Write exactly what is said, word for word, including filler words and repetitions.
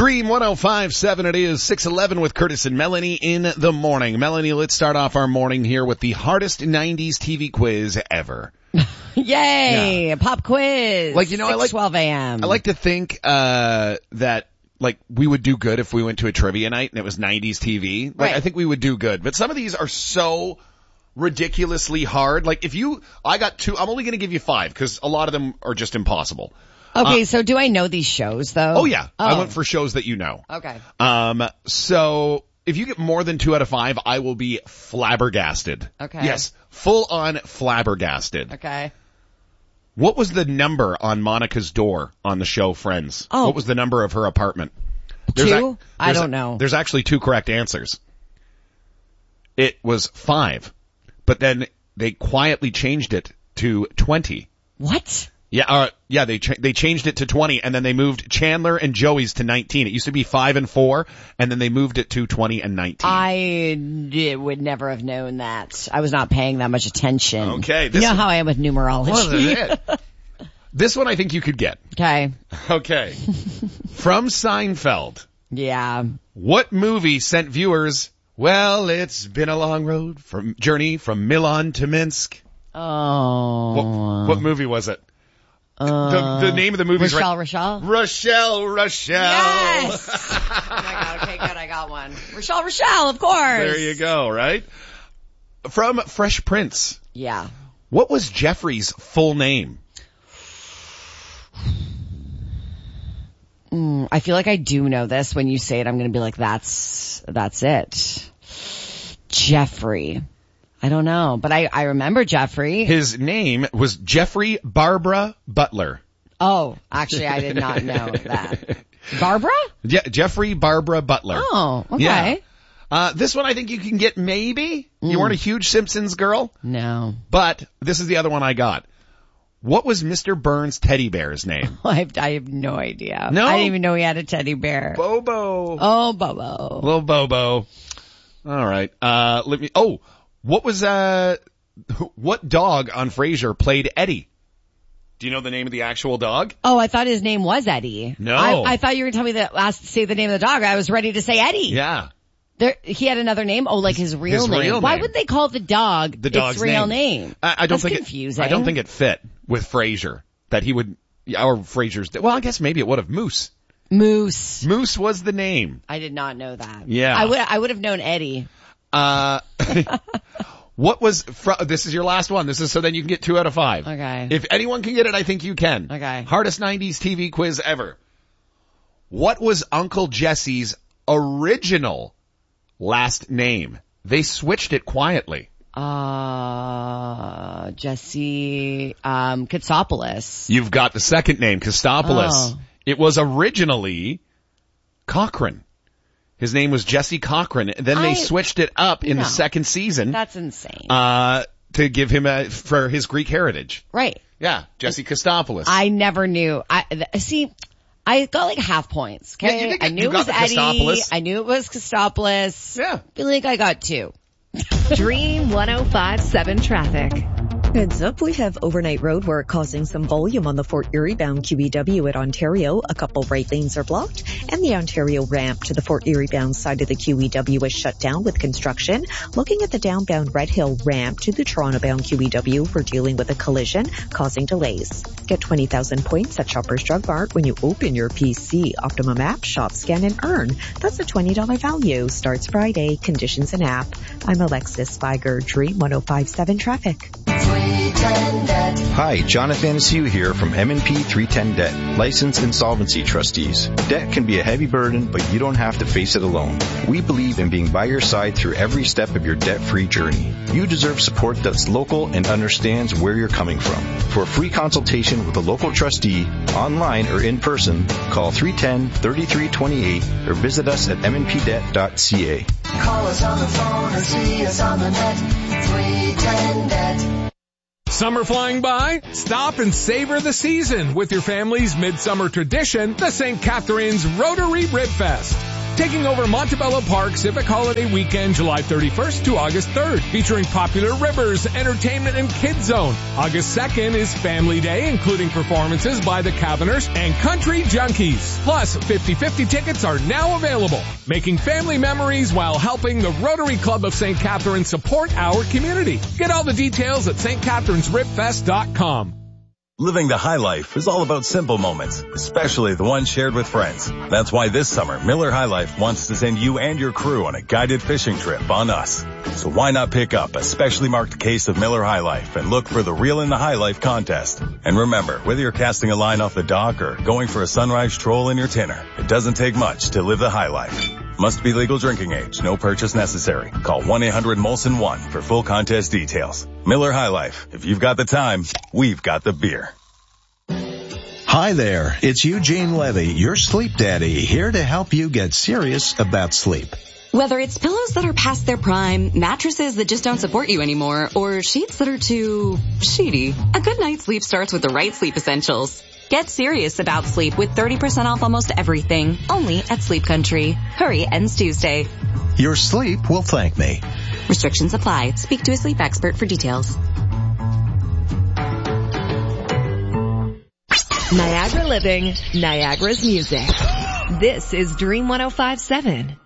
Dream one oh five point seven, it is six eleven with Curtis and Melanie in the morning. Melanie, let's start off our morning here with the hardest nineties T V quiz ever. Yay! Yeah. Pop quiz. Like, you know, I like twelve a.m. I like to think uh that like we would do good if we went to a trivia night and it was nineties T V. Like, right. I think we would do good. But some of these are so ridiculously hard. Like, if you, I got two, I'm only going to give you five because a lot of them are just impossible. Okay, uh, so do I know these shows though? Oh yeah, oh. I went for shows that you know. Okay. Um, so if you get more than two out of five, I will be flabbergasted. Okay. Yes, full on flabbergasted. Okay. What was the number on Monica's door on the show Friends? Oh. What was the number of her apartment? There's two? A, I don't a, know. There's actually two correct answers. It was five, but then they quietly changed it to twenty. What? Yeah, uh, yeah, they ch- they changed it to twenty, and then they moved Chandler and Joey's to nineteen. It used to be five and four, and then they moved it to twenty and nineteen. I d- would never have known that. I was not paying that much attention. Okay. This you know one, how I am with numerology. Well, this one I think you could get. Okay. Okay. From Seinfeld. Yeah. What movie sent viewers, well, it's been a long road from journey from Milan to Minsk? Oh. What, what movie was it? Uh, the, the name of the movie is Rochelle, right. Rochelle? Rochelle, Rochelle. Yes! Oh my God, okay, good, I got one. Rochelle, Rochelle, of course. There you go, right? From Fresh Prince. Yeah. What was Jeffrey's full name? Mm, I feel like I do know this. When you say it, I'm going to be like, that's, that's it. Jeffrey. I don't know, but I, I remember Jeffrey. His name was Jeffrey Barbara Butler. Oh, actually, I did not know that. Barbara? Yeah, Jeffrey Barbara Butler. Oh, okay. Yeah. Uh, this one I think you can get maybe. Mm. You weren't a huge Simpsons girl? No. But this is the other one I got. What was Mister Burns' teddy bear's name? I have, I have no idea. No? I didn't even know he had a teddy bear. Bobo. Oh, Bobo. Little Bobo. All right. Uh, let me, oh. What was, uh, what dog on Frasier played Eddie? Do you know the name of the actual dog? Oh, I thought his name was Eddie. No. I, I thought you were going to tell me that last, say the name of the dog. I was ready to say Eddie. Yeah. There, he had another name? Oh, like his real his name. Real Why name. would they call the dog the dog's its real name? name? I, I don't That's think confusing. It, I don't think it fit with Frasier that he would, our Frasier's, well, I guess maybe it would have. Moose. Moose. Moose was the name. I did not know that. Yeah. I would, I would have known Eddie. Uh, what was, fr- this is your last one. This is so then you can get two out of five. Okay. If anyone can get it, I think you can. Okay. Hardest nineties T V quiz ever. What was Uncle Jesse's original last name? They switched it quietly. Uh, Jesse, um, Katsopoulos. You've got the second name, Kostopoulos. Oh. It was originally Cochran. His name was Jesse Cochran. Then they I, switched it up in no, the second season. That's insane. Uh, to give him a, for his Greek heritage. Right. Yeah, Jesse Kostopoulos. I never knew. I, see, I got like half points. Okay. Yeah, you did, I knew you it was got Eddie. Kostopoulos. I knew it was Kostopoulos. Yeah. I feel like I got two. Dream one oh five point seven traffic. Heads up, we have overnight road work causing some volume on the Fort Erie bound Q E W at Ontario. A couple right lanes are blocked, and the Ontario ramp to the Fort Erie bound side of the Q E W is shut down with construction. Looking at the downbound Red Hill ramp to the Toronto bound Q E W, we're dealing with a collision causing delays. Get twenty thousand points at Shoppers Drug Mart when you open your P C. Optimum app, shop, scan, and earn. That's a twenty dollars value. Starts Friday. Conditions and app. I'm Alexis Spiger, Dream one oh five point seven traffic. Hi, Jonathan Sue here from M and P three ten Debt, licensed insolvency trustees. Debt can be a heavy burden, but you don't have to face it alone. We believe in being by your side through every step of your debt-free journey. You deserve support that's local and understands where you're coming from. For a free consultation with a local trustee, online or in person, call three one zero, three three two eight or visit us at m n p debt dot c a. Call us on the phone or see us on the net. three ten debt. Summer flying by? Stop and savor the season with your family's midsummer tradition, the Saint Catharines Rotary Rib Fest. taking over Montebello Park Civic Holiday Weekend July thirty-first to August third, featuring popular rivers, entertainment, and kids zone. August second is Family Day, including performances by the Caverners and Country Junkies. Plus, fifty-fifty tickets are now available, making family memories while helping the Rotary Club of Saint Catharines support our community. Get all the details at st catharines rib fest dot com. Living the high life is all about simple moments, especially the ones shared with friends. That's why this summer, Miller High Life wants to send you and your crew on a guided fishing trip on us. So why not pick up a specially marked case of Miller High Life and look for the Reel in the High Life contest. And remember, whether you're casting a line off the dock or going for a sunrise troll in your tinner, it doesn't take much to live the high life. Must be legal drinking age. No purchase necessary. Call one eight hundred Molson one for full contest details. Miller High Life. If you've got the time, we've got the beer. Hi there. It's Eugene Levy, your sleep daddy, here to help you get serious about sleep. Whether it's pillows that are past their prime, mattresses that just don't support you anymore, or sheets that are too sheety, a good night's sleep starts with the right sleep essentials. Get serious about sleep with thirty percent off almost everything, only at Sleep Country. Hurry, ends Tuesday. Your sleep will thank me. Restrictions apply. Speak to a sleep expert for details. Niagara Living, Niagara's music. This is Dream one oh five point seven.